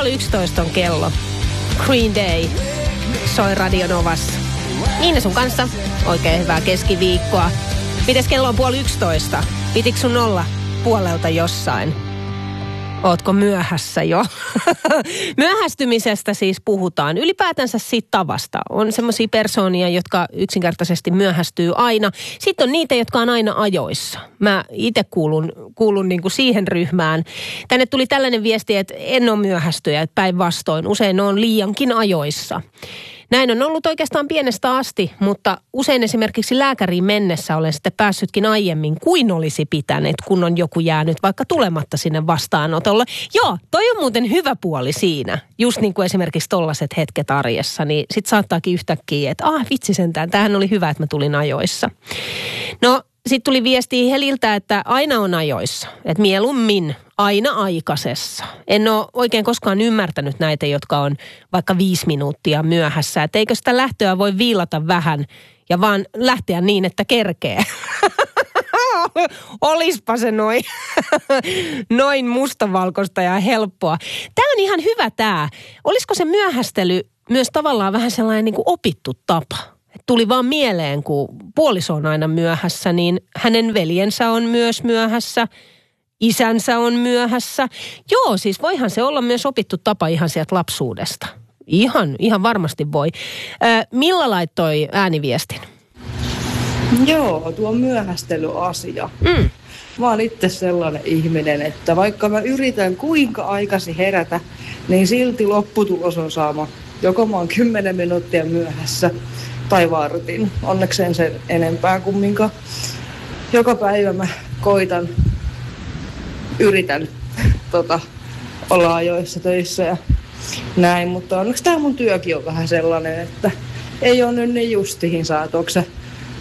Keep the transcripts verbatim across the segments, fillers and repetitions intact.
Puoli yksitoista on kello. Green Day soi Radio Novassa. Niina sun kanssa. Oikein hyvää keskiviikkoa. Mites kello on puoli yksitoista? Pitikö sun olla puolelta jossain? Ootko myöhässä jo? Myöhästymisestä siis puhutaan. Ylipäätänsä siitä tavasta. On semmoisia persoonia, jotka yksinkertaisesti myöhästyy aina. Sitten on niitä, jotka on aina ajoissa. Mä itse kuulun, kuulun niin kuin siihen ryhmään. Tänne tuli tällainen viesti, että en ole myöhästyjä, että päinvastoin. Usein on liiankin ajoissa. Näin on ollut oikeastaan pienestä asti, mutta usein esimerkiksi lääkäriin mennessä olen sitten päässytkin aiemmin kuin olisi pitänyt, kun on joku jäänyt vaikka tulematta sinne vastaanotolle. Joo, toi on muuten hyvä puoli siinä. Just niin kuin esimerkiksi tollaiset hetket arjessa, niin sit saattaakin yhtäkkiä, että ah vitsi sentään, tämähän oli hyvä, että mä tulin ajoissa. No, sitten tuli viestiä Heliltä, että aina on ajoissa, että mieluummin aina aikaisessa. En ole oikein koskaan ymmärtänyt näitä, jotka on vaikka viisi minuuttia myöhässä. Että eikö sitä lähtöä voi viilata vähän ja vaan lähteä niin, että kerkee. Olispa se noin, noin mustavalkoista ja helppoa. Tämä on ihan hyvä tämä. Olisiko se myöhästely myös tavallaan vähän sellainen niin kuin opittu tapa? Tuli vaan mieleen, kun puoliso on aina myöhässä, niin hänen veljensä on myös myöhässä. Isänsä on myöhässä. Joo, siis voihan se olla myös opittu tapa ihan sieltä lapsuudesta. Ihan, ihan varmasti voi. Äh, Milla laittoi ääniviestin? Joo, tuo myöhästelyasia. Mm. Mä oon itse sellainen ihminen, että vaikka mä yritän kuinka aikaisin herätä, niin silti lopputulos on sama. Joko mä oon kymmenen minuuttia myöhässä tai vartin. Onneksi en sen enempää kumminkaan. Joka päivä mä koitan, yritän tota, olla ajoissa töissä ja näin, mutta onneksi tää mun työkin on vähän sellainen, että ei ole nyt niin justihin saatu, onko se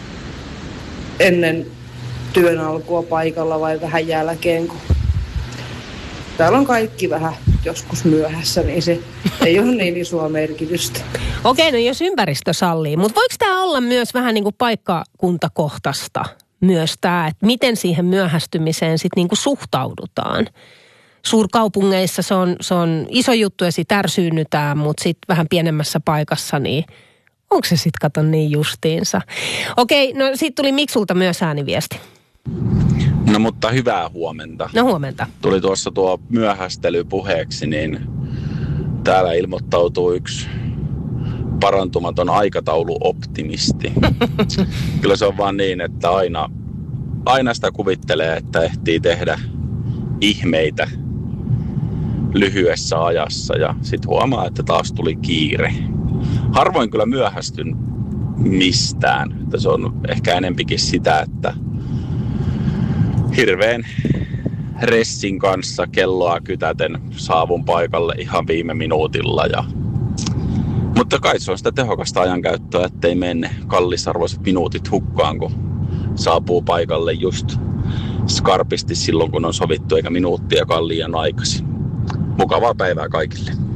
ennen työn alkua paikalla vai vähän jälkeen, kun täällä on kaikki vähän joskus myöhässä, niin se ei ole niin isoa merkitystä. Okei, no jos ympäristö sallii, mutta voiko tämä olla myös vähän niin kuin paikkakuntakohtaista myös tämä, että miten siihen myöhästymiseen sitten niin kuin suhtaudutaan? Suurkaupungeissa se on, se on iso juttu ja siitä ärsyynnytään, mutta sitten vähän pienemmässä paikassa, niin onko se sitten kato niin justiinsa? Okei, no sitten tuli Miksulta myös ääniviesti. No mutta hyvää huomenta. No huomenta. Tuli tuossa tuo myöhästely puheeksi, niin täällä ilmoittautuu yksi parantumaton aikatauluoptimisti. Kyllä se on vaan niin, että aina, aina sitä kuvittelee, että ehtii tehdä ihmeitä lyhyessä ajassa ja sitten huomaa, että taas tuli kiire. Harvoin kyllä myöhästyn mistään. Että se on ehkä enempikin sitä, että hirveän ressin kanssa kelloa kytäten saavun paikalle ihan viime minuutilla. Ja mutta kai se on sitä tehokasta ajankäyttöä, ettei mene kallisarvoiset minuutit hukkaan, kun saapuu paikalle just skarpisti silloin, kun on sovittu, eikä minuuttiakaan liian aikaisin. Mukavaa päivää kaikille.